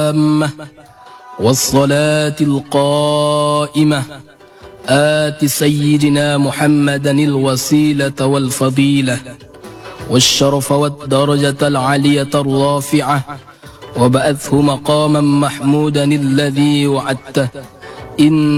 التامة والصلاة القائمة آت سيدنا محمدا الوسيلة والفضيلة والشرف والدرجة العالية الرافعة وبعثه مقاما محمودا الذي وعدته إن